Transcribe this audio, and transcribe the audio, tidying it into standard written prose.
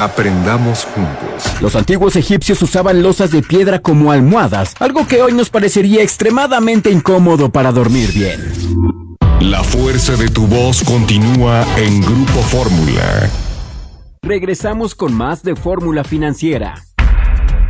Aprendamos juntos. Los antiguos egipcios usaban losas de piedra como almohadas, algo que hoy nos parecería extremadamente incómodo para dormir bien. La fuerza de tu voz continúa en Grupo Fórmula. Regresamos con más de Fórmula Financiera.